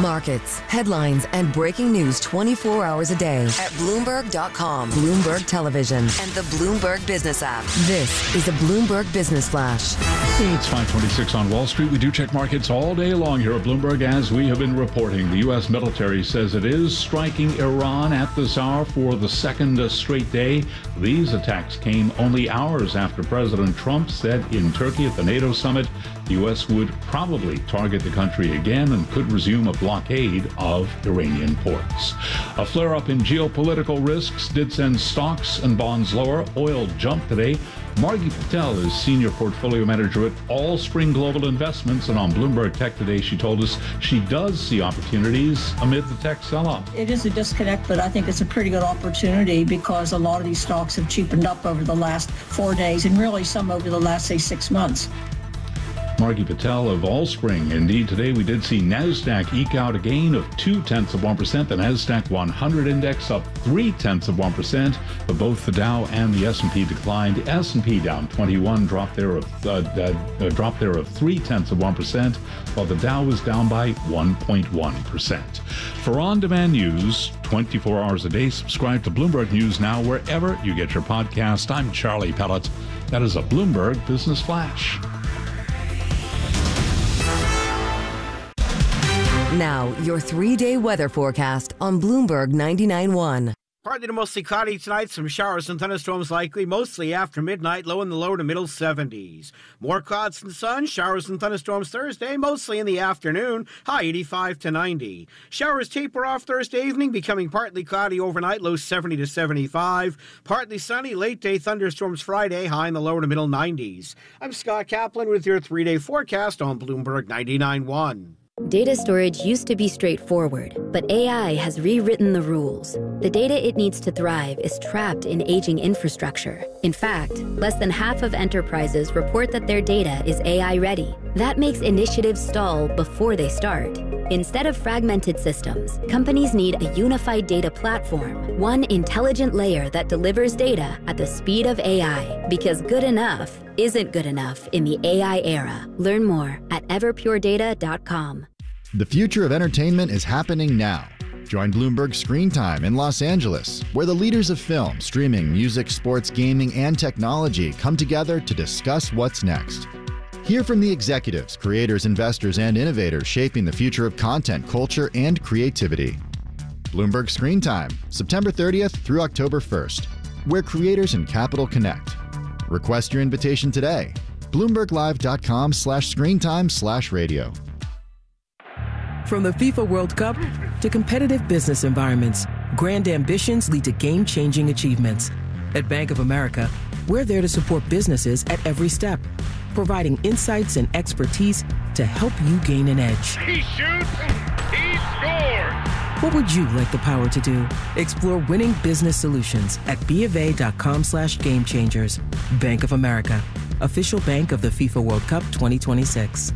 Markets, headlines, and breaking news 24 hours a day at Bloomberg.com, Bloomberg Television, and the Bloomberg Business app. This is a Bloomberg Business Flash. It's 5:26 on Wall Street. We do check markets all day long here at Bloomberg. As we have been reporting, the U.S. military says it is striking Iran at this hour for the second straight day. These attacks came only hours after President Trump said in Turkey at the NATO summit the U.S. would probably target the country again and could resume a blockade of Iranian ports. A flare-up in geopolitical risks did send stocks and bonds lower. Oil jumped today. Margie Patel is Senior Portfolio Manager at Allspring Global Investments, and on Bloomberg Tech today she told us she does see opportunities amid the tech sell-off. It is a disconnect, but I think it's a pretty good opportunity because a lot of these stocks have cheapened up over the last 4 days and really some over the last, say, 6 months. Margie Patel of Allspring. Indeed, today we did see NASDAQ eke out a gain of 0.2%. The NASDAQ 100 index up 0.3%, but both the Dow and the S&P declined. The S&P down 21, drop there of 0.3%, while the Dow was down by 1.1%. For on-demand news, 24 hours a day, subscribe to Bloomberg News Now wherever you get your podcast. I'm Charlie Pellet. That is a Bloomberg Business Flash. Now, your 3-day weather forecast on Bloomberg 99.1. Partly to mostly cloudy tonight, some showers and thunderstorms likely, mostly after midnight, low in the low to middle 70s. More clouds and sun, showers and thunderstorms Thursday, mostly in the afternoon, high 85 to 90. Showers taper off Thursday evening, becoming partly cloudy overnight, low 70 to 75. Partly sunny, late day thunderstorms Friday, high in the low to middle 90s. I'm Scott Kaplan with your 3-day forecast on Bloomberg 99.1. Data storage used to be straightforward, but AI has rewritten the rules. The data it needs to thrive is trapped in aging infrastructure. In fact, less than half of enterprises report that their data is AI ready. That makes initiatives stall before they start. Instead of fragmented systems, companies need a unified data platform, one intelligent layer that delivers data at the speed of AI, because good enough isn't good enough in the AI era. Learn more at everpuredata.com. The future of entertainment is happening now. Join Bloomberg Screen Time in Los Angeles, where the leaders of film, streaming, music, sports, gaming, and technology come together to discuss what's next. Hear from the executives, creators, investors, and innovators shaping the future of content, culture, and creativity. Bloomberg Screen Time, September 30th through October 1st, where creators and capital connect. Request your invitation today. BloombergLive.com/screentime/radio. From the FIFA World Cup to competitive business environments, grand ambitions lead to game-changing achievements. At Bank of America, we're there to support businesses at every step, providing insights and expertise to help you gain an edge. He shoots, he scores! What would you like the power to do? Explore winning business solutions at BofA.com/gamechangers. Bank of America, official bank of the FIFA World Cup 2026.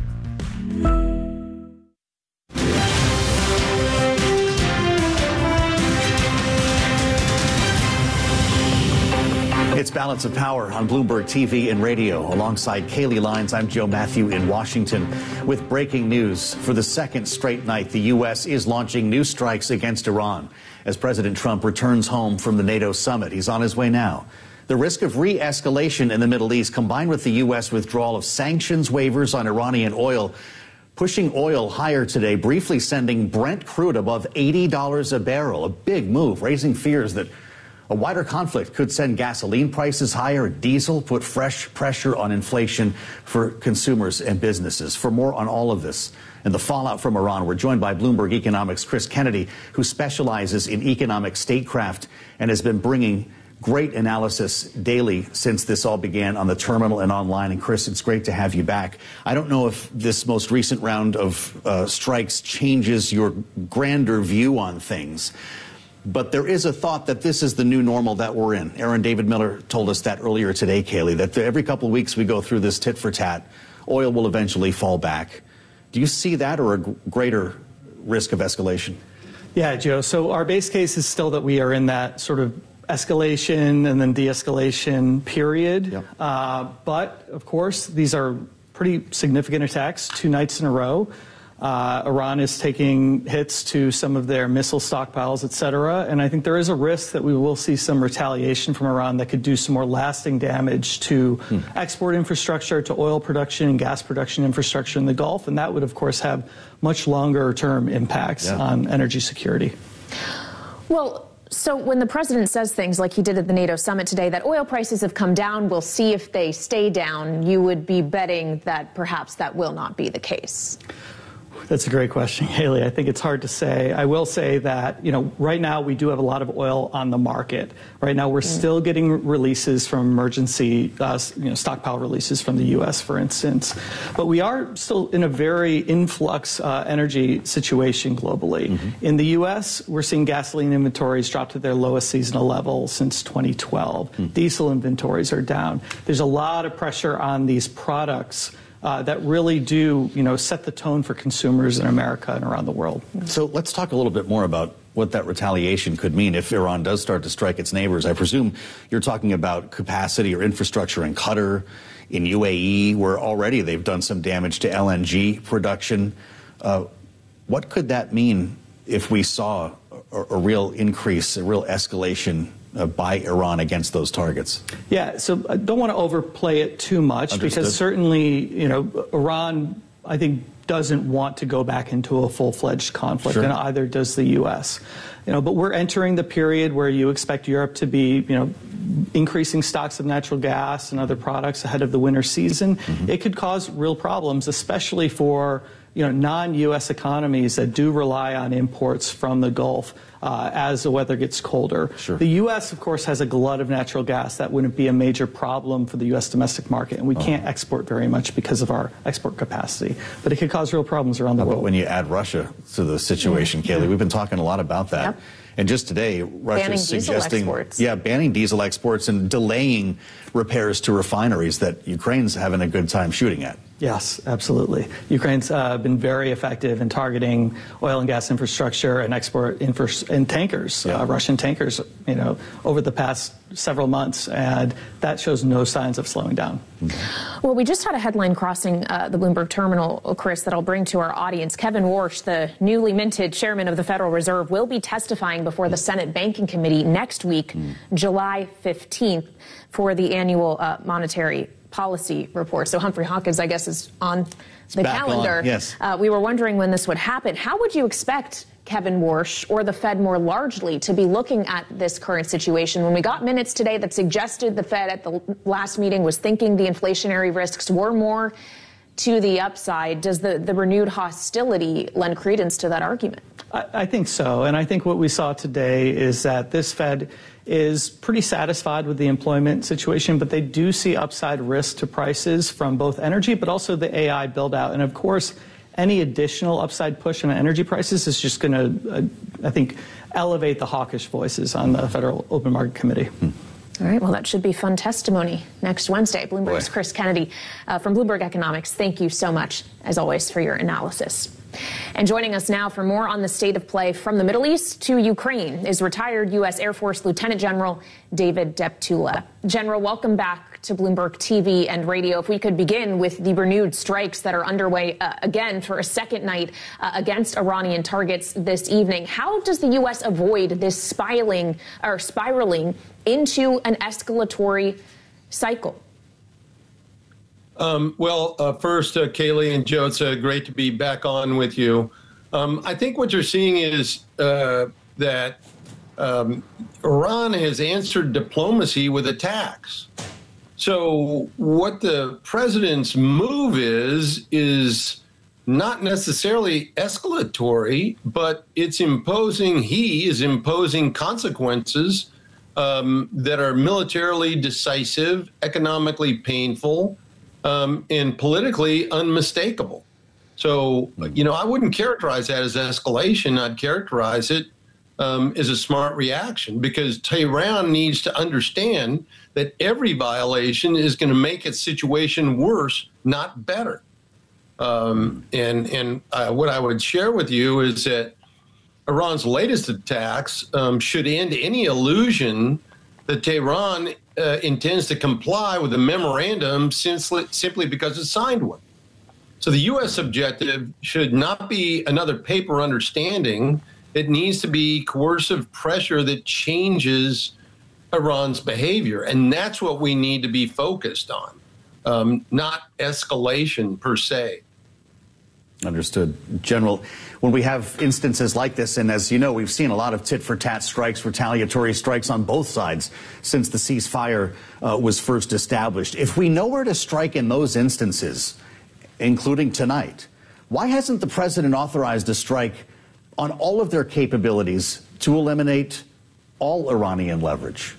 It's Balance of Power on Bloomberg TV and radio. Alongside Kaylee Lines, I'm Joe Matthew in Washington with breaking news. For the second straight night, the U.S. is launching new strikes against Iran as President Trump returns home from the NATO summit. He's on his way now. The risk of re-escalation in the Middle East, combined with the U.S. withdrawal of sanctions waivers on Iranian oil, pushing oil higher today, briefly sending Brent crude above $80 a barrel. A big move, raising fears that a wider conflict could send gasoline prices higher, diesel, put fresh pressure on inflation for consumers and businesses. For more on all of this and the fallout from Iran, we're joined by Bloomberg Economics' Chris Kennedy, who specializes in economic statecraft and has been bringing great analysis daily since this all began on the terminal and online. And Chris, it's great to have you back. I don't know if this most recent round of strikes changes your grander view on things, but there is a thought that this is the new normal that we're in. Aaron David Miller told us that earlier today, Kaylee, that every couple of weeks we go through this tit for tat. Oil will eventually fall back. Do you see that or a greater risk of escalation? Yeah, Joe. So our base case is still that we are in that sort of escalation and then de-escalation period. Yep. But, of course, these are pretty significant attacks 2 nights in a row. Iran is taking hits to some of their missile stockpiles, et cetera. And I think there is a risk that we will see some retaliation from Iran that could do some more lasting damage to export infrastructure, to oil production and gas production infrastructure in the Gulf. And that would, of course, have much longer term impacts on energy security. Well, so when the president says things like he did at the NATO summit today, that oil prices have come down, we'll see if they stay down, you would be betting that perhaps that will not be the case. That's a great question, Haley. I think it's hard to say. I will say that, right now we do have a lot of oil on the market. Right now we're still getting releases from emergency, stockpile releases from the U.S., for instance. But we are still in a very influx energy situation globally. In the U.S., we're seeing gasoline inventories drop to their lowest seasonal level since 2012. Diesel inventories are down. There's a lot of pressure on these products that really do, set the tone for consumers in America and around the world. So let's talk a little bit more about what that retaliation could mean if Iran does start to strike its neighbors. I presume you're talking about capacity or infrastructure in Qatar, in UAE, where already they've done some damage to LNG production. What could that mean if we saw a real increase, a real escalation by Iran against those targets? Yeah, so I don't want to overplay it too much. Understood. Because certainly, Iran, I think, doesn't want to go back into a full-fledged conflict, and either does the U.S. But we're entering the period where you expect Europe to be, increasing stocks of natural gas and other products ahead of the winter season. It could cause real problems, especially for non-U.S. economies that do rely on imports from the Gulf as the weather gets colder. The U.S., of course, has a glut of natural gas. That wouldn't be a major problem for the U.S. domestic market, and we can't export very much because of our export capacity. But it could cause real problems around the world. When you add Russia to the situation, Kayleigh, we've been talking a lot about that. And just today, Russia is suggesting banning diesel exports and delaying repairs to refineries that Ukraine's having a good time shooting at. Yes, absolutely. Ukraine's been very effective in targeting oil and gas infrastructure and export and tankers, Russian tankers, over the past several months, and that shows no signs of slowing down. Well, we just had a headline crossing the Bloomberg terminal, Chris, that I'll bring to our audience. Kevin Warsh, the newly minted chairman of the Federal Reserve, will be testifying before the Senate Banking Committee next week, July 15th, for the annual monetary policy report. So Humphrey Hawkins, I guess, is on the calendar. Yes. We were wondering when this would happen. How would you expect Kevin Warsh or the Fed more largely to be looking at this current situation? When we got minutes today that suggested the Fed at the last meeting was thinking the inflationary risks were more to the upside, does the renewed hostility lend credence to that argument? I think so. And I think what we saw today is that this Fed is pretty satisfied with the employment situation, but they do see upside risk to prices from both energy, but also the AI build out. And of course, any additional upside push on energy prices is just going to, I think, elevate the hawkish voices on the Federal Open Market Committee. All right. Well, that should be fun testimony next Wednesday. Bloomberg's Chris Kennedy from Bloomberg Economics. Thank you so much, as always, for your analysis. And joining us now for more on the state of play from the Middle East to Ukraine is retired U.S. Air Force Lieutenant General David Deptula. General, welcome back to Bloomberg TV and radio. If we could begin with the renewed strikes that are underway again for a second night against Iranian targets this evening. How does the U.S. avoid this spiraling into an escalatory cycle? First, Kayleigh and Joe, it's great to be back on with you. I think what you're seeing is that Iran has answered diplomacy with attacks. So what the president's move is not necessarily escalatory, but he is imposing consequences that are militarily decisive, economically painful, and politically unmistakable. So, I wouldn't characterize that as escalation. I'd characterize it as a smart reaction, because Tehran needs to understand that every violation is going to make its situation worse, not better. What I would share with you is that Iran's latest attacks should end any illusion that Tehran intends to comply with the memorandum simply because it signed one. So the U.S. objective should not be another paper understanding. It needs to be coercive pressure that changes Iran's behavior. And that's what we need to be focused on, not escalation per se. Understood. General, when we have instances like this, and as you know, we've seen a lot of tit-for-tat strikes, retaliatory strikes on both sides since the ceasefire was first established. If we know where to strike in those instances, including tonight, why hasn't the president authorized a strike on all of their capabilities to eliminate all Iranian leverage?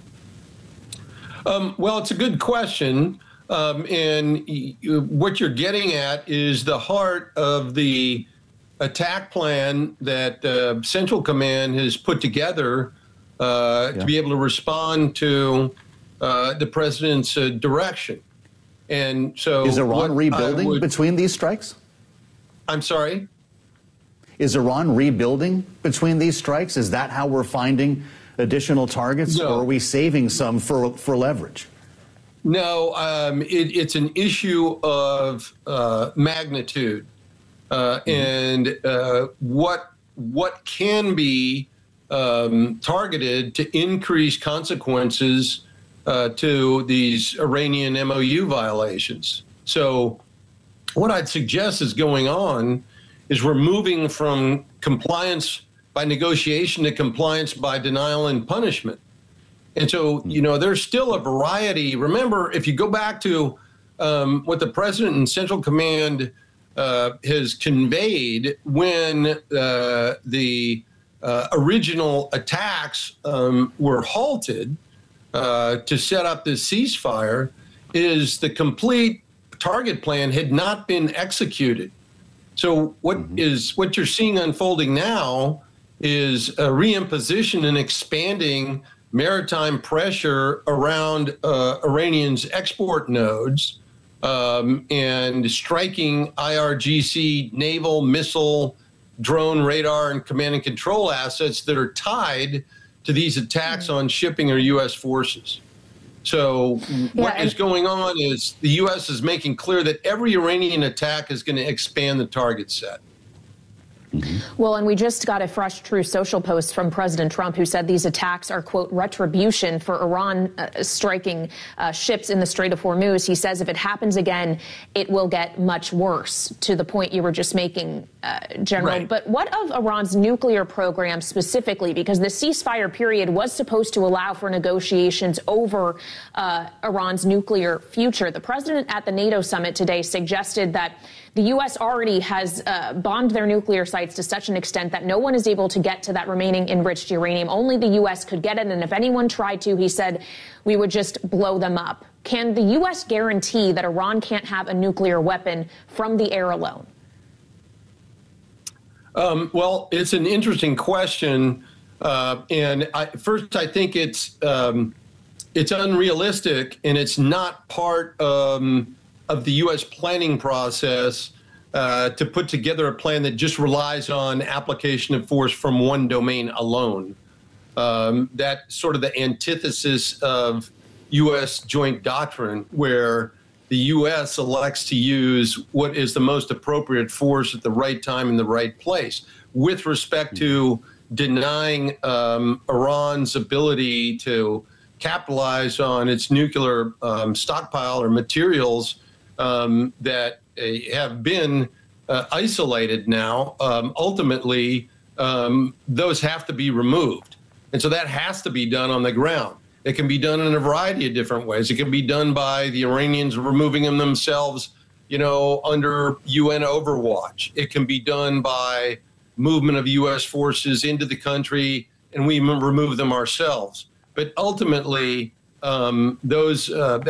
Well, it's a good question. And what you're getting at is the heart of the attack plan that Central Command has put together to be able to respond to the president's direction. And so, is Iran rebuilding between these strikes? I'm sorry? Is Iran rebuilding between these strikes? Is that how we're finding additional targets, or are we saving some for leverage? No, it's an issue of magnitude and what can be targeted to increase consequences to these Iranian MOU violations. So what I'd suggest is going on is we're moving from compliance by negotiation to compliance by denial and punishment. And so, you know, there's still a variety. Remember, if you go back to what the president and Central Command has conveyed when the original attacks were halted to set up this ceasefire, is the complete target plan had not been executed. So what you're seeing unfolding now is a reimposition and expanding maritime pressure around Iranians' export nodes and striking IRGC naval, missile, drone, radar, and command and control assets that are tied to these attacks on shipping or U.S. forces. So what is going on is the U.S. is making clear that every Iranian attack is going to expand the target set. Well, and we just got a fresh Truth Social post from President Trump, who said these attacks are, quote, retribution for Iran striking ships in the Strait of Hormuz. He says if it happens again, it will get much worse, to the point you were just making, General. Right. But what of Iran's nuclear program specifically? Because the ceasefire period was supposed to allow for negotiations over Iran's nuclear future. The president at the NATO summit today suggested that the U.S. already has bombed their nuclear sites to such an extent that no one is able to get to that remaining enriched uranium. Only the U.S. could get it, and if anyone tried to, he said, we would just blow them up. Can the U.S. guarantee that Iran can't have a nuclear weapon from the air alone? Well, it's an interesting question, and first I think it's unrealistic, and it's not part of the U.S. planning process to put together a plan that just relies on application of force from one domain alone. That's sort of the antithesis of U.S. joint doctrine, where the U.S. elects to use what is the most appropriate force at the right time in the right place. With respect to denying Iran's ability to capitalize on its nuclear stockpile or materials that have been isolated now, ultimately, those have to be removed. And so that has to be done on the ground. It can be done in a variety of different ways. It can be done by the Iranians removing them themselves, you know, under UN overwatch. It can be done by movement of U.S. forces into the country, and we remove them ourselves. But ultimately, enriched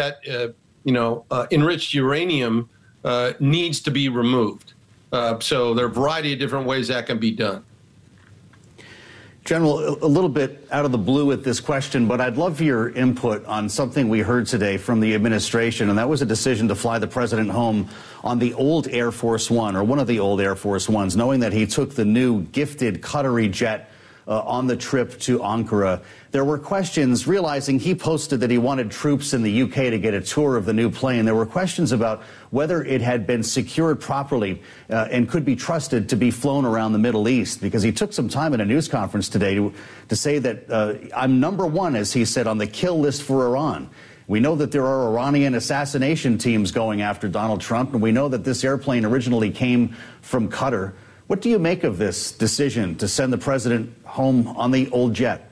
uranium needs to be removed. So there are a variety of different ways that can be done. General, a little bit out of the blue with this question, but I'd love your input on something we heard today from the administration, and that was a decision to fly the president home on the old Air Force One, or one of the old Air Force Ones, knowing that he took the new gifted Qatari jet on the trip to Ankara. There were questions, realizing he posted that he wanted troops in the UK to get a tour of the new plane. There were questions about whether it had been secured properly and could be trusted to be flown around the Middle East, because he took some time in a news conference today to say that I'm number one, as he said, on the kill list for Iran. We know that there are Iranian assassination teams going after Donald Trump, and we know that this airplane originally came from Qatar. What do you make of this decision to send the president home on the old jet?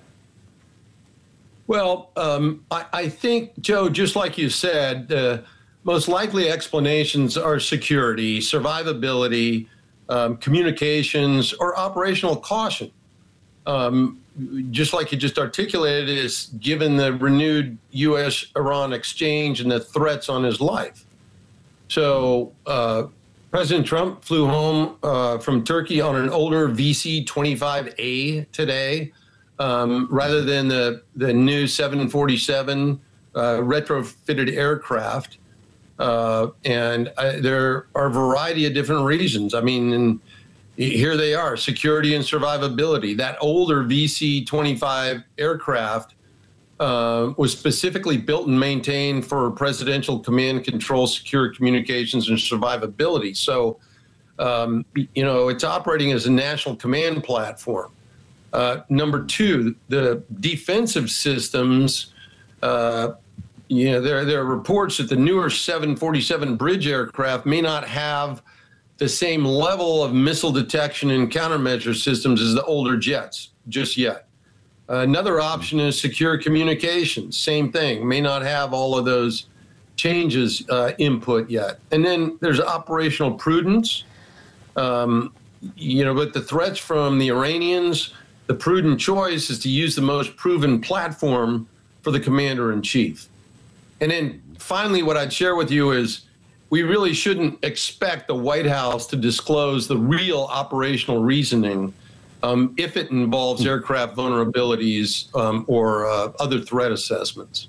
Well, I think, Joe, just like you said, the most likely explanations are security, survivability, communications, or operational caution. Just like you just articulated, is given the renewed U.S.-Iran exchange and the threats on his life. So President Trump flew home from Turkey on an older VC-25A today, rather than the new 747 retrofitted aircraft. And there are a variety of different reasons. I mean, here they are, security and survivability. That older VC-25 aircraft was specifically built and maintained for presidential command, control, secure communications, and survivability. So, it's operating as a national command platform. Number two, the defensive systems, there are reports that the newer 747 bridge aircraft may not have the same level of missile detection and countermeasure systems as the older jets just yet. Another option is secure communications. Same thing, may not have all of those changes input yet. And then there's operational prudence. But the threats from the Iranians, the prudent choice is to use the most proven platform for the commander-in-chief. And then finally, what I'd share with you is we really shouldn't expect the White House to disclose the real operational reasoning if it involves aircraft vulnerabilities or other threat assessments.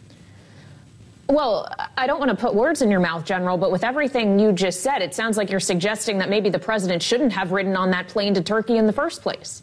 Well, I don't want to put words in your mouth, General, but with everything you just said, it sounds like you're suggesting that maybe the president shouldn't have ridden on that plane to Turkey in the first place.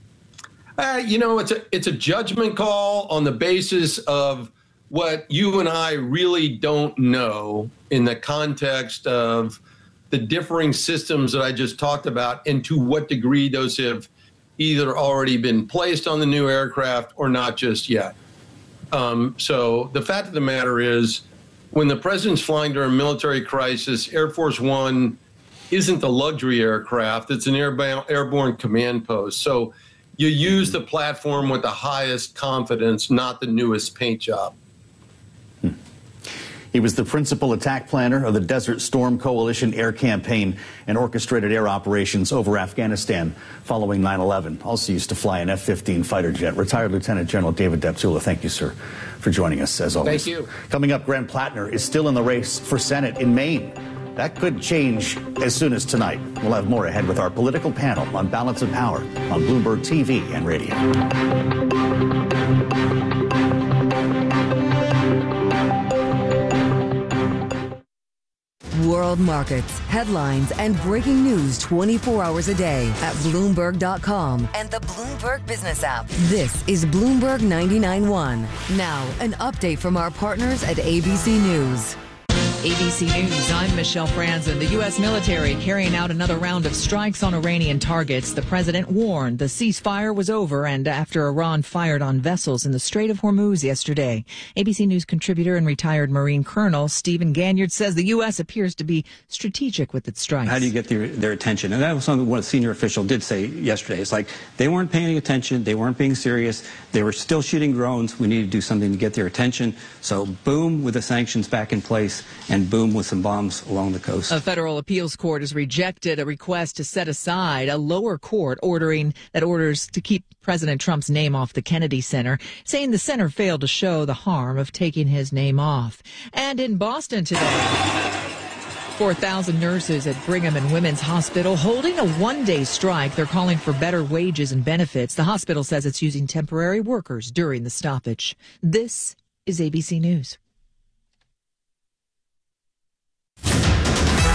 It's a judgment call on the basis of what you and I really don't know in the context of the differing systems that I just talked about, and to what degree those have either already been placed on the new aircraft or not just yet. So the fact of the matter is, when the president's flying during a military crisis, Air Force One isn't the luxury aircraft. It's an airborne command post. So you use the platform with the highest confidence, not the newest paint job. He was the principal attack planner of the Desert Storm Coalition air campaign and orchestrated air operations over Afghanistan following 9/11. Also used to fly an F-15 fighter jet. Retired Lieutenant General David Deptula, thank you, sir, for joining us, as always. Thank you. Coming up, Grant Plattner is still in the race for Senate in Maine. That could change as soon as tonight. We'll have more ahead with our political panel on Balance of Power on Bloomberg TV and radio. World markets, headlines, and breaking news 24 hours a day at Bloomberg.com and the Bloomberg Business app. This is Bloomberg 99.1. Now, an update from our partners at ABC News. ABC News, I'm Michelle Franzen. The U.S. military carrying out another round of strikes on Iranian targets. The president warned the ceasefire was over and after Iran fired on vessels in the Strait of Hormuz yesterday. ABC News contributor and retired Marine Colonel Stephen Ganyard says the U.S. appears to be strategic with its strikes. How do you get their attention? And that was something what a senior official did say yesterday. It's like they weren't paying attention. They weren't being serious. They were still shooting drones. We need to do something to get their attention. So boom, with the sanctions back in place, and boom with some bombs along the coast. A federal appeals court has rejected a request to set aside a lower court orders to keep President Trump's name off the Kennedy Center, saying the center failed to show the harm of taking his name off. And in Boston today, 4,000 nurses at Brigham and Women's Hospital holding a one-day strike. They're calling for better wages and benefits. The hospital says it's using temporary workers during the stoppage. This is ABC News.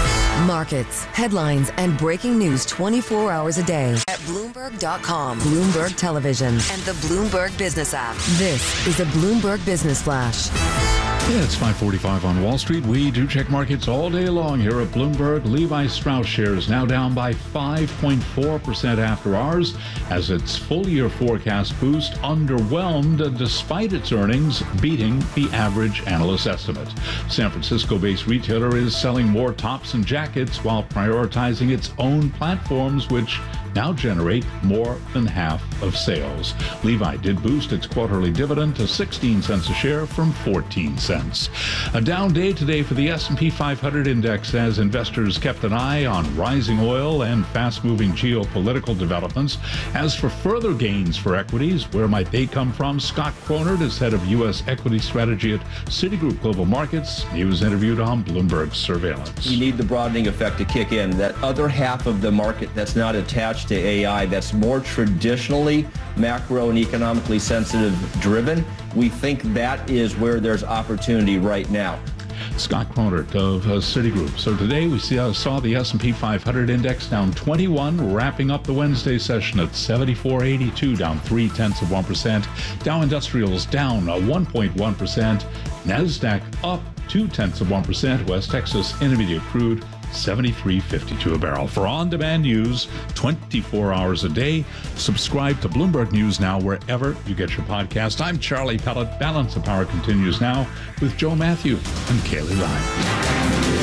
Markets, headlines, and breaking news 24 hours a day at Bloomberg.com, Bloomberg Television, and the Bloomberg Business app. This is a Bloomberg Business Flash. Yeah, it's 5:45 on Wall Street. We do check markets all day long here at Bloomberg. Levi Strauss shares now down by 5.4% after hours as its full-year forecast boost underwhelmed despite its earnings beating the average analyst estimate. San Francisco-based retailer is selling more tops and jackets while prioritizing its own platforms, which now generate more than half of sales. Levi did boost its quarterly dividend to 16 cents a share from 14 cents. A down day today for the S&P 500 index as investors kept an eye on rising oil and fast-moving geopolitical developments. As for further gains for equities, where might they come from? Scott Cronert is head of U.S. equity strategy at Citigroup Global Markets. He was interviewed on Bloomberg Surveillance. You need the broadening effect to kick in. That other half of the market that's not attached to AI, that's more traditionally macro and economically sensitive driven, we think that is where there's opportunity right now. Scott Cronert of Citigroup. So today we saw the S&P 500 index down 21, wrapping up the Wednesday session at 74.82, down 0.3%. Dow Industrials down 1.1%. NASDAQ up 0.2%. West Texas Intermediate Crude 73.52 a barrel. For on-demand news 24 hours a day, subscribe to Bloomberg News Now wherever you get your podcast. I'm Charlie Pellet. Balance of Power continues now with Joe Matthew and Kaylee Lyon.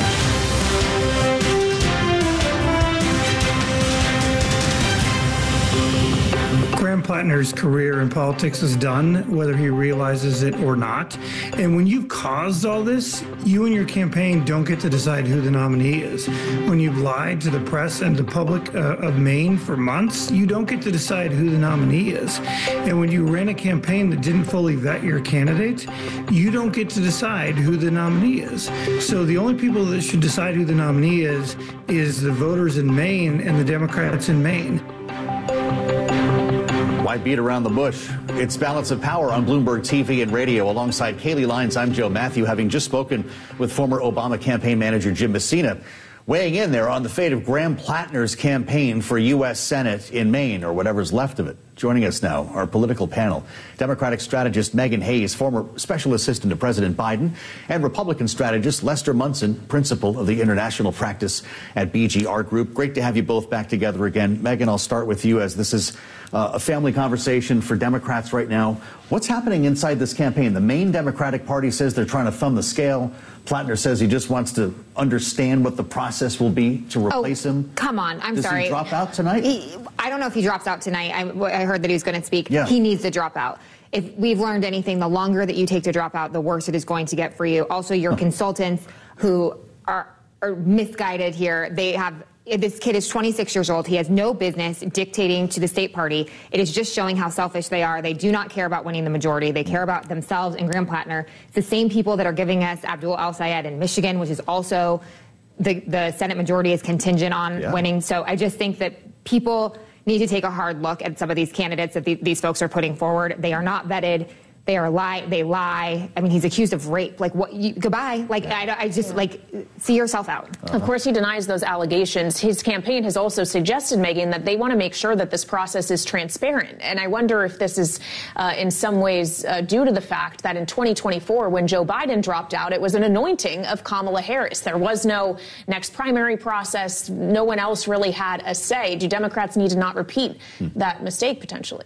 Graham Plattner's career in politics is done, whether he realizes it or not. And when you've caused all this, you and your campaign don't get to decide who the nominee is. When you've lied to the press and the public of Maine for months, you don't get to decide who the nominee is. And when you ran a campaign that didn't fully vet your candidate, you don't get to decide who the nominee is. So the only people that should decide who the nominee is the voters in Maine and the Democrats in Maine. Why beat around the bush? It's Balance of Power on Bloomberg TV and radio. Alongside Kaylee Lines, I'm Joe Matthew, having just spoken with former Obama campaign manager Jim Messina, weighing in there on the fate of Graham Plattner's campaign for U.S. Senate in Maine, or whatever's left of it. Joining us now, our political panel, Democratic strategist Megan Hayes, former special assistant to President Biden, and Republican strategist Lester Munson, principal of the international practice at BG Art Group. Great to have you both back together again. Megan, I'll start with you, as this is a family conversation for Democrats right now. What's happening inside this campaign? The Maine Democratic Party says they're trying to thumb the scale. Plattner says he just wants to understand what the process will be to replace him. Come on, I'm sorry. Does he drop out tonight? I don't know if he drops out tonight. I heard that he was going to speak. Yeah. He needs to drop out. If we've learned anything, the longer that you take to drop out, the worse it is going to get for you. Also, your consultants who are misguided here, they have... This kid is 26 years old. He has no business dictating to the state party. It is just showing how selfish they are. They do not care about winning the majority. They care about themselves and Graham Plattner. It's the same people that are giving us Abdul El-Sayed in Michigan, which is also the Senate majority is contingent on winning. So I just think that people need to take a hard look at some of these candidates that these folks are putting forward. They are not vetted. They lie. I mean, he's accused of rape. Like, what? Goodbye. Like, I just, like, see yourself out. Of course, he denies those allegations. His campaign has also suggested, Megan, that they want to make sure that this process is transparent. And I wonder if this is, in some ways, due to the fact that in 2024, when Joe Biden dropped out, it was an anointing of Kamala Harris. There was no next primary process. No one else really had a say. Do Democrats need to not repeat that mistake, potentially?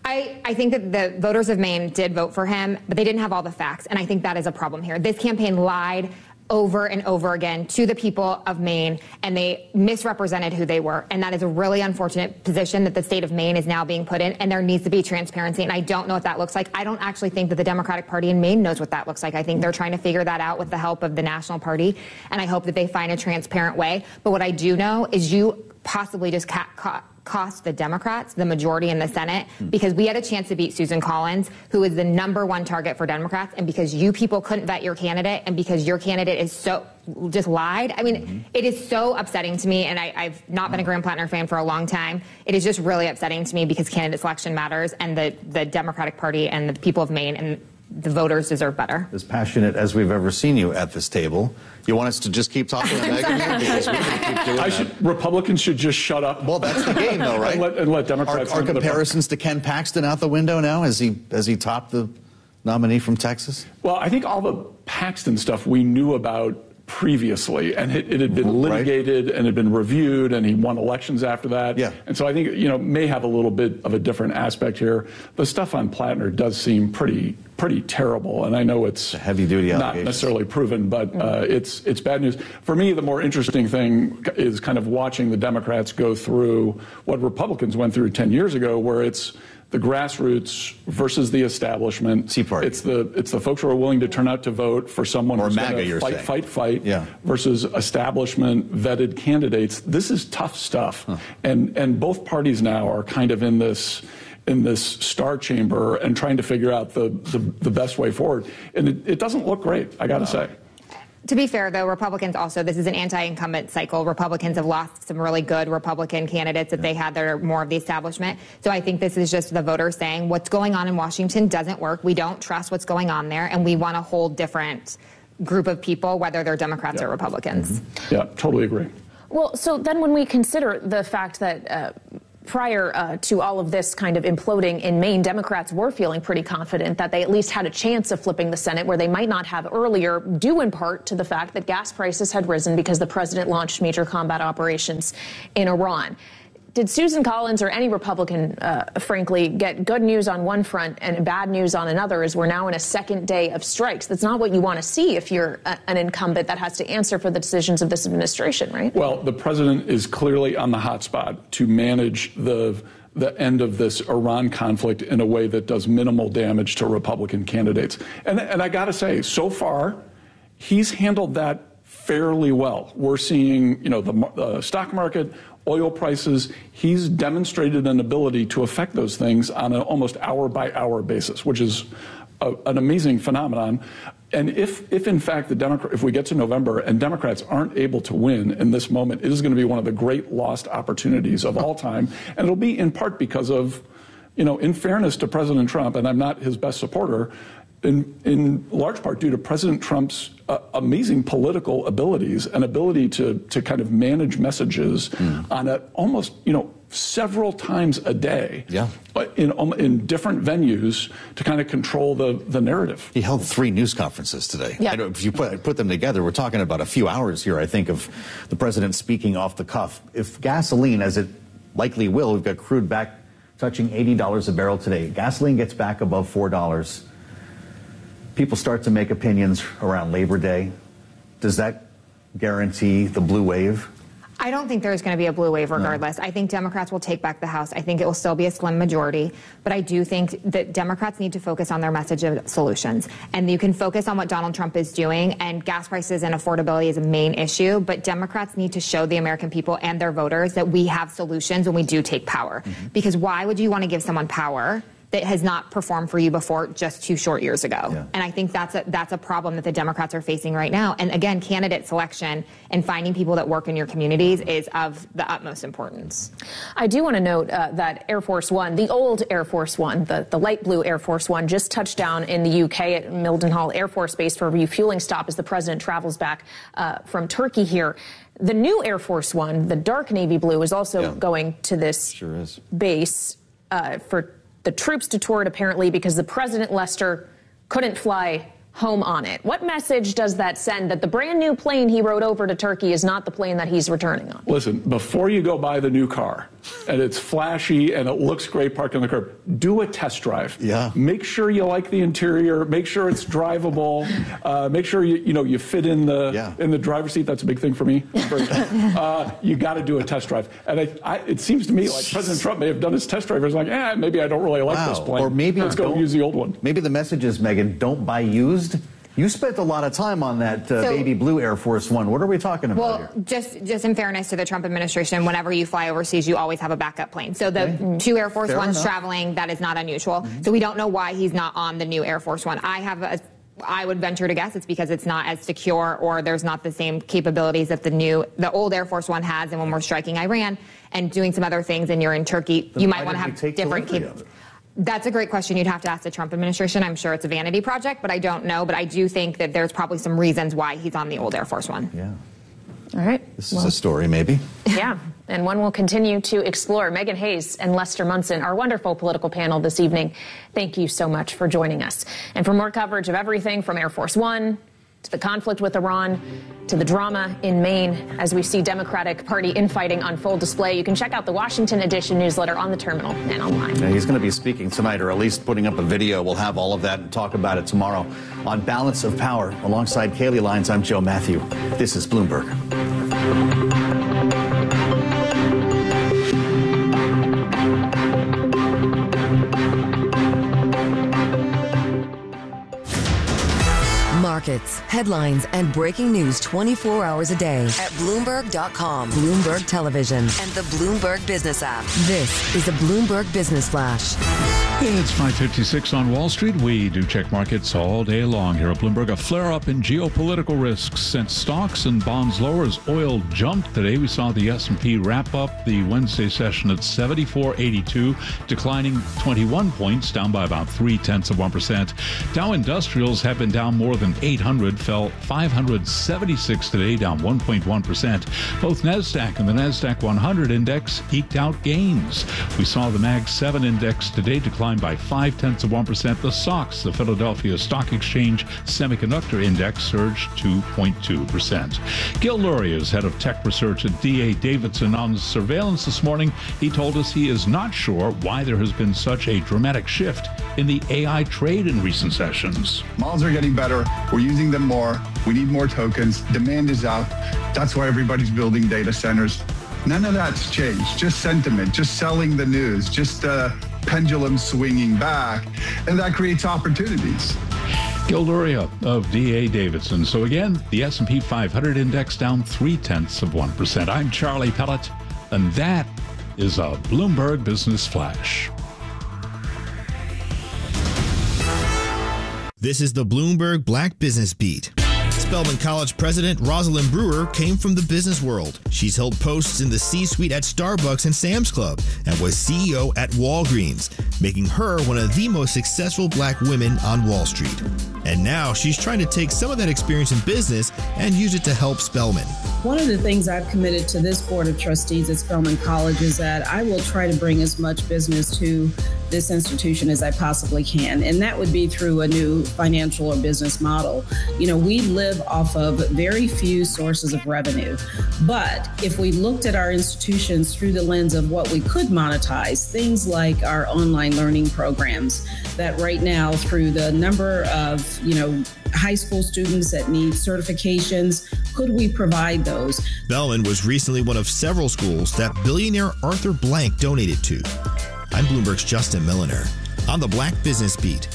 I think that the voters of Maine did vote for him, but they didn't have all the facts, and I think that is a problem here. This campaign lied over and over again to the people of Maine, and they misrepresented who they were, and that is a really unfortunate position that the state of Maine is now being put in, and there needs to be transparency, and I don't know what that looks like. I don't actually think that the Democratic Party in Maine knows what that looks like. I think they're trying to figure that out with the help of the National Party, and I hope that they find a transparent way. But what I do know is you possibly just cost the Democrats the majority in the Senate, because we had a chance to beat Susan Collins, who is the #1 target for Democrats, and because you people couldn't vet your candidate, and because your candidate is so just lied. I mean, it is so upsetting to me, and I've not been a Graham Plattner fan for a long time. It is just really upsetting to me because candidate selection matters, and the Democratic Party and the people of Maine and the voters deserve better. As passionate as we've ever seen you at this table. You want us to just keep talking about Megyn? Because we can keep doing that. Republicans should just shut up. Well, that's the game, though, right? and let Democrats. Are comparisons to Ken Paxton out the window now? Has he topped the nominee from Texas? Well, I think all the Paxton stuff we knew about previously, and it had been litigated and had been reviewed, and he won elections after that. Yeah. And so I think, may have a little bit of a different aspect here. The stuff on Plattner does seem pretty terrible, and I know it's a heavy-duty not necessarily proven, but it's bad news. For me, the more interesting thing is kind of watching the Democrats go through what Republicans went through 10 years ago, where it's the grassroots versus the establishment. Tea Party. It's the folks who are willing to turn out to vote for someone who's going to fight, versus establishment vetted candidates. This is tough stuff, and both parties now are kind of in this star chamber and trying to figure out the best way forward. And it doesn't look great, I got to say. To be fair, though, Republicans also, this is an anti-incumbent cycle. Republicans have lost some really good Republican candidates that they had that are more of the establishment. So I think this is just the voters saying what's going on in Washington doesn't work. We don't trust what's going on there, and we want a whole different group of people, whether they're Democrats or Republicans. Yeah, totally agree. Well, so then when we consider the fact that prior to all of this kind of imploding in Maine, Democrats were feeling pretty confident that they at least had a chance of flipping the Senate, where they might not have earlier, due in part to the fact that gas prices had risen because the president launched major combat operations in Iran. Did Susan Collins or any Republican, frankly, get good news on one front and bad news on another, as we're now in a second day of strikes? That's not what you want to see if you're an incumbent that has to answer for the decisions of this administration, right? Well, the president is clearly on the hot spot to manage the end of this Iran conflict in a way that does minimal damage to Republican candidates. And I got to say, so far, he's handled that fairly well. We're seeing, the stock market, oil prices. He's demonstrated an ability to affect those things on an almost hour-by-hour basis, which is an amazing phenomenon. And if in fact if we get to November and Democrats aren't able to win in this moment, it is going to be one of the great lost opportunities of all time. And it'll be in part because of, in fairness to President Trump, and I'm not his best supporter, in large part due to President Trump's amazing political abilities and ability to kind of manage messages on almost, several times a day in different venues to kind of control the narrative. He held 3 news conferences today. Yeah. If you put them together, we're talking about a few hours here, I think, of the president speaking off the cuff. If gasoline, as it likely will, we've got crude back touching $80 a barrel today. Gasoline gets back above $4. People start to make opinions around Labor Day. Does that guarantee the blue wave? I don't think there's going to be a blue wave regardless. No. I think Democrats will take back the House. I think it will still be a slim majority. But I do think that Democrats need to focus on their message of solutions. And you can focus on what Donald Trump is doing. And gas prices and affordability is a main issue. But Democrats need to show the American people and their voters that we have solutions when we do take power. Because why would you want to give someone power that has not performed for you before just 2 short years ago? Yeah. And I think that's a problem that the Democrats are facing right now. And again, candidate selection and finding people that work in your communities is of the utmost importance. I do want to note that Air Force One, the old Air Force One, the light blue Air Force One, just touched down in the UK at Mildenhall Air Force Base for a refueling stop as the president travels back from Turkey here. The new Air Force One, the dark navy blue, is also going to this base for the troops to tour it, apparently, because the President Lester couldn't fly home on it. What message does that send that the brand new plane he rode over to Turkey is not the plane that he's returning on? Listen, before you go buy the new car and it's flashy and it looks great parked on the curb, do a test drive. Yeah. Make sure you like the interior. Make sure it's drivable. Make sure you fit in the driver's seat. That's a big thing for me. You got to do a test drive. And it seems to me like President Trump may have done his test drive. He's like, maybe I don't really like this plane. Or maybe let's go use the old one. Maybe the message is, Megyn, don't buy used. You spent a lot of time on that baby blue Air Force One. What are we talking about here? Just in fairness to the Trump administration, whenever you fly overseas, you always have a backup plane. So the 2 Air Force Ones traveling, that is not unusual. So we don't know why he's not on the new Air Force One. I would venture to guess it's because it's not as secure, or there's not the same capabilities that the old Air Force One has. And when we're striking Iran and doing some other things and you're in Turkey, you might want to have different capabilities. That's a great question. You'd have to ask the Trump administration. I'm sure it's a vanity project, but I don't know. But I do think that there's probably some reasons why he's on the old Air Force One. Yeah. All right. This is a story, maybe. Yeah, and one we'll continue to explore. Megan Hayes and Lester Munson, our wonderful political panel this evening. Thank you so much for joining us. And for more coverage of everything from Air Force One to the conflict with Iran, to the drama in Maine as we see Democratic Party infighting on full display, you can check out the Washington Edition newsletter on the terminal and online. Yeah, he's going to be speaking tonight, or at least putting up a video. We'll have all of that and talk about it tomorrow on Balance of Power. Alongside Kaylee Lyons, I'm Joe Matthew. This is Bloomberg. Markets, headlines, and breaking news 24 hours a day at Bloomberg.com, Bloomberg Television, and the Bloomberg Business app. This is the Bloomberg Business Flash. It's 5:56 on Wall Street. We do check markets all day long here at Bloomberg. A flare-up in geopolitical risks sent stocks and bonds lower as oil jumped today. We saw the S&P wrap up the Wednesday session at 74.82, declining 21 points, down by about 0.3%. Dow Industrials have been down more than 800, fell 576 today, down 1.1%. Both NASDAQ and the NASDAQ 100 index eked out gains. We saw the Mag 7 index today decline by 0.5%. The SOX, the Philadelphia Stock Exchange Semiconductor Index, surged 2.2%. Gil Luria is head of tech research at D.A. Davidson on surveillance this morning. He told us he is not sure why there has been such a dramatic shift in the AI trade in recent sessions. Models are getting better. We're using them more. We need more tokens. Demand is up. That's why everybody's building data centers. None of that's changed. Just sentiment, just selling the news, just pendulum swinging back, and that creates opportunities. Gil Luria of D.A. Davidson. So again, the S&P 500 index down 0.3%. I'm Charlie Pellet, and that is a Bloomberg Business Flash. This is the Bloomberg Black Business Beat. Spelman College president Rosalind Brewer came from the business world. She's held posts in the C-suite at Starbucks and Sam's Club and was CEO at Walgreens, making her one of the most successful black women on Wall Street. And now she's trying to take some of that experience in business and use it to help Spelman. One of the things I've committed to this board of trustees at Spelman College is that I will try to bring as much business to this institution as I possibly can. And that would be through a new financial or business model. You know, we live off of very few sources of revenue. But if we looked at our institutions through the lens of what we could monetize, things like our online learning programs, that right now through the number of, high school students that need certifications, could we provide those? Spelman was recently one of several schools that billionaire Arthur Blank donated to. I'm Bloomberg's Justin Milliner on the Black Business Beat.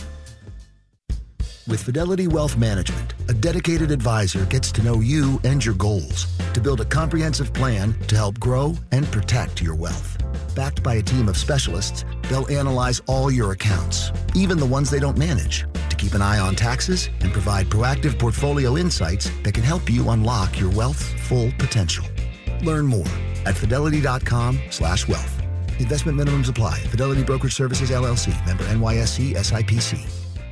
With Fidelity Wealth Management, a dedicated advisor gets to know you and your goals to build a comprehensive plan to help grow and protect your wealth. Backed by a team of specialists, they'll analyze all your accounts, even the ones they don't manage, to keep an eye on taxes and provide proactive portfolio insights that can help you unlock your wealth's full potential. Learn more at fidelity.com/wealth. Investment minimums apply. Fidelity Brokerage Services, LLC. Member NYSE SIPC.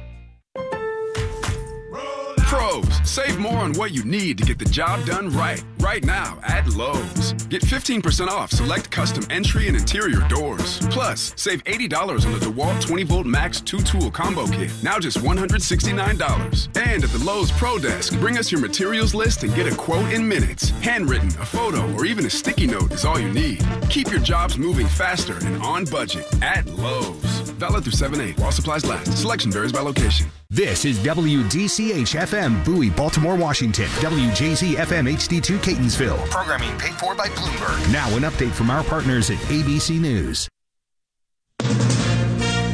Pros, save more on what you need to get the job done right now at Lowe's. Get 15% off select custom entry and interior doors. Plus, save $80 on the DeWalt 20-volt Max 2-tool combo kit, now just $169. And at the Lowe's Pro Desk, bring us your materials list and get a quote in minutes. Handwritten, a photo, or even a sticky note is all you need. Keep your jobs moving faster and on budget at Lowe's. Valid through 7/8 while supplies last. Selection varies by location. This is WDCH-FM, Bowie, Baltimore, Washington. WJZ-FM HD2, Catonsville. Programming paid for by Bloomberg. Now an update from our partners at ABC News. From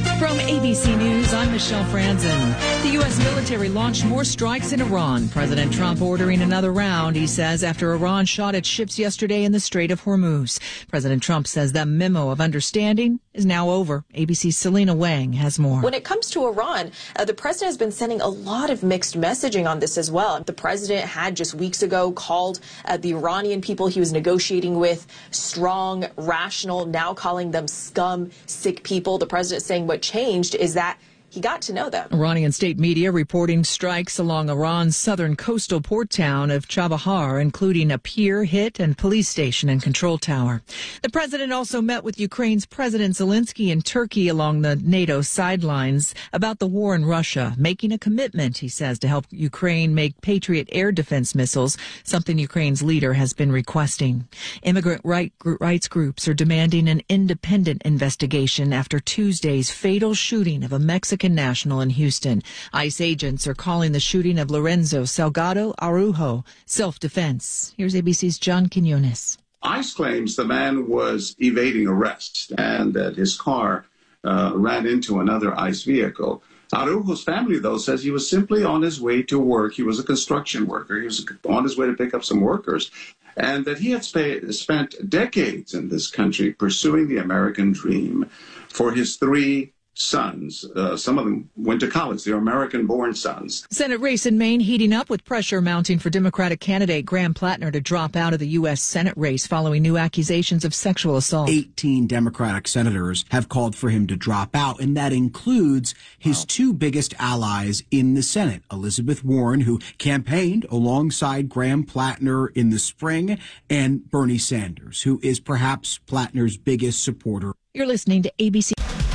ABC News, I'm Michelle Franzen. The U.S. military launched more strikes in Iran. President Trump ordering another round, he says, after Iran shot at ships yesterday in the Strait of Hormuz. President Trump says that memo of understanding is now over. ABC's Selena Wang has more. When it comes to Iran, the president has been sending a lot of mixed messaging on this as well. The president had just weeks ago called the Iranian people he was negotiating with strong, rational, now calling them scum, sick people. The president saying what changed is that he got to know them. Iranian state media reporting strikes along Iran's southern coastal port town of Chabahar, including a pier hit and police station and control tower. The president also met with Ukraine's President Zelensky in Turkey along the NATO sidelines about the war in Russia, making a commitment, he says, to help Ukraine make Patriot air defense missiles, something Ukraine's leader has been requesting. Immigrant rights groups are demanding an independent investigation after Tuesday's fatal shooting of a Mexican national in Houston. ICE agents are calling the shooting of Lorenzo Salgado Araujo self-defense. Here's ABC's John Quinones. ICE claims the man was evading arrest and that his car ran into another ICE vehicle. Araujo's family, though, says he was simply on his way to work. He was a construction worker. He was on his way to pick up some workers, and that he had spent decades in this country pursuing the American dream for his three sons. Some of them went to college. They're American-born sons. Senate race in Maine heating up with pressure mounting for Democratic candidate Graham Plattner to drop out of the U.S. Senate race following new accusations of sexual assault. 18 Democratic senators have called for him to drop out, and that includes his two biggest allies in the Senate, Elizabeth Warren, who campaigned alongside Graham Plattner in the spring, and Bernie Sanders, who is perhaps Plattner's biggest supporter. You're listening to ABC.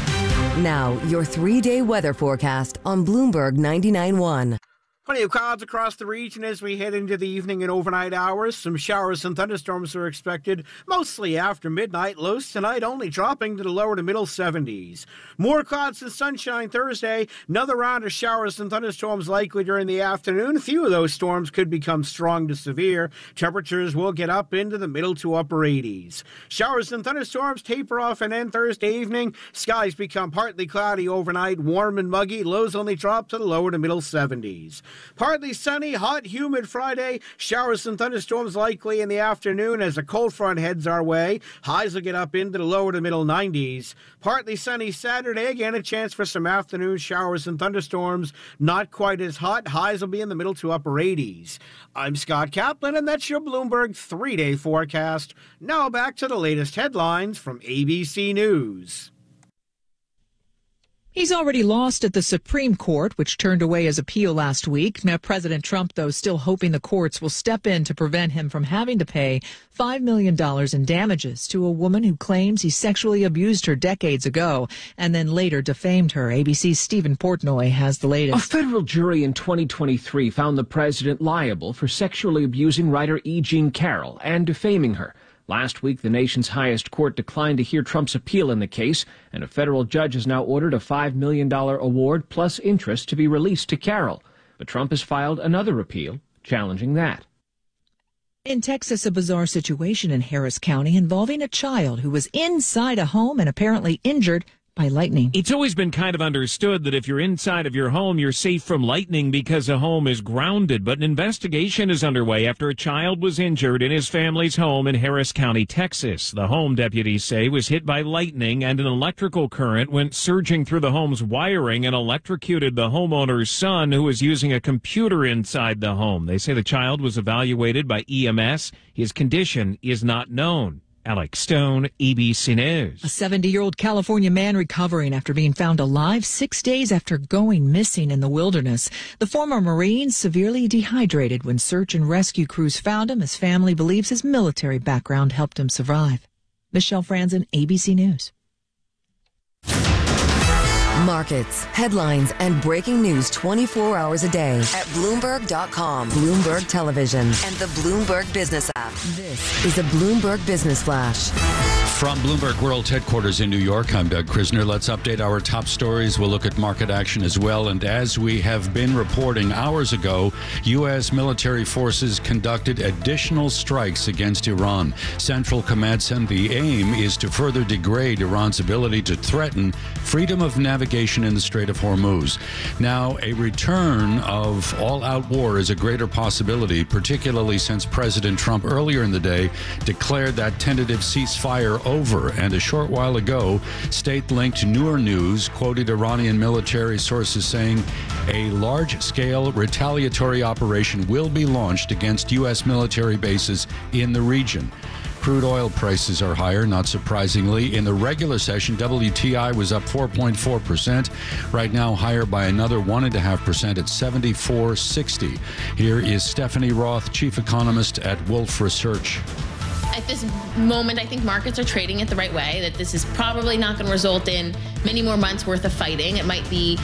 Now, your 3-day weather forecast on Bloomberg 99.1. Plenty of clouds across the region as we head into the evening and overnight hours. Some showers and thunderstorms are expected, mostly after midnight. Lows tonight only dropping to the lower to middle 70s. More clouds and sunshine Thursday. Another round of showers and thunderstorms likely during the afternoon. A few of those storms could become strong to severe. Temperatures will get up into the middle to upper 80s. Showers and thunderstorms taper off and end Thursday evening. Skies become partly cloudy overnight, warm and muggy. Lows only drop to the lower to middle 70s. Partly sunny, hot, humid Friday. Showers and thunderstorms likely in the afternoon as a cold front heads our way. Highs will get up into the lower to middle 90s. Partly sunny Saturday. Again, a chance for some afternoon showers and thunderstorms. Not quite as hot. Highs will be in the middle to upper 80s. I'm Scott Kaplan, and that's your Bloomberg 3-day forecast. Now back to the latest headlines from ABC News. He's already lost at the Supreme Court, which turned away his appeal last week. Now, President Trump, though, still hoping the courts will step in to prevent him from having to pay $5 million in damages to a woman who claims he sexually abused her decades ago and then later defamed her. ABC's Stephen Portnoy has the latest. A federal jury in 2023 found the president liable for sexually abusing writer E. Jean Carroll and defaming her. Last week, the nation's highest court declined to hear Trump's appeal in the case, and a federal judge has now ordered a $5 million award plus interest to be released to Carroll. But Trump has filed another appeal challenging that. In Texas, a bizarre situation in Harris County involving a child who was inside a home and apparently injured by lightning. It's always been kind of understood that if you're inside of your home, you're safe from lightning because the home is grounded. But an investigation is underway after a child was injured in his family's home in Harris County, Texas. The home, deputies say, was hit by lightning and an electrical current went surging through the home's wiring and electrocuted the homeowner's son, who was using a computer inside the home. They say the child was evaluated by EMS. His condition is not known. Alex Stone, ABC News. A 70-year-old California man recovering after being found alive 6 days after going missing in the wilderness. The former Marine severely dehydrated when search and rescue crews found him. His family believes his military background helped him survive. Michelle Franzen, ABC News. Markets, headlines, and breaking news 24 hours a day at Bloomberg.com, Bloomberg Television, and the Bloomberg Business app. This is a Bloomberg Business Flash. From Bloomberg World Headquarters in New York, I'm Doug Krisner. Let's update our top stories. We'll look at market action as well. And as we have been reporting hours ago, U.S. military forces conducted additional strikes against Iran. Central Command said the aim is to further degrade Iran's ability to threaten freedom of navigation in the Strait of Hormuz. Now, a return of all-out war is a greater possibility, particularly since President Trump earlier in the day declared that tentative ceasefire over. And a short while ago, state-linked Noor News quoted Iranian military sources saying a large-scale retaliatory operation will be launched against U.S. military bases in the region. Crude oil prices are higher, not surprisingly. In the regular session, WTI was up 4.4%. Right now, higher by another 1.5% at $74.60. Here is Stephanie Roth, chief economist at Wolfe Research. At this moment, I think markets are trading it the right way, that this is probably not going to result in many more months worth of fighting. It might be,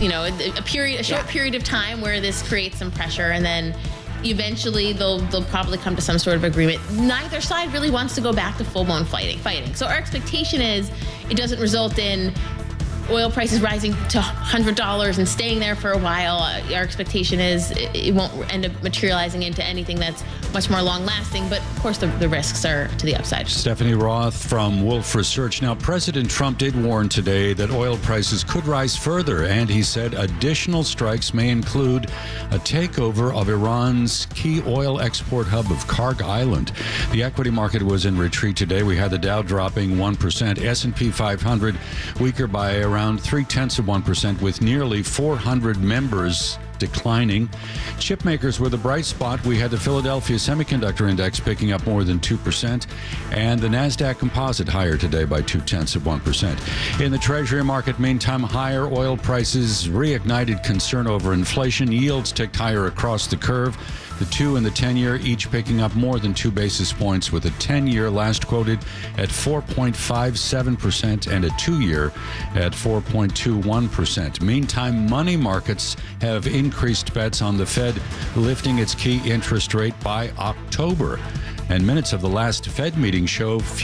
a short period of time where this creates some pressure, and then eventually they'll probably come to some sort of agreement. Neither side really wants to go back to full-blown fighting. So our expectation is it doesn't result in oil prices rising to $100 and staying there for a while. Our expectation is it won't end up materializing into anything that's much more long-lasting, but of course the risks are to the upside. Stephanie Roth from Wolfe Research. Now, President Trump did warn today that oil prices could rise further, and he said additional strikes may include a takeover of Iran's key oil export hub of Karg Island. The equity market was in retreat today. We had the Dow dropping 1%, S&P 500 weaker by around 0.3%, with nearly 400 members declining. Chip makers were the bright spot. We had the Philadelphia Semiconductor Index picking up more than 2%, and the NASDAQ Composite higher today by 0.2%. In the Treasury market, meantime, higher oil prices reignited concern over inflation. Yields ticked higher across the curve. The 2 and the 10-year each picking up more than 2 basis points, with a 10-year last quoted at 4.57% and a 2-year at 4.21%. Meantime, money markets have increased bets on the Fed lifting its key interest rate by October. And minutes of the last Fed meeting show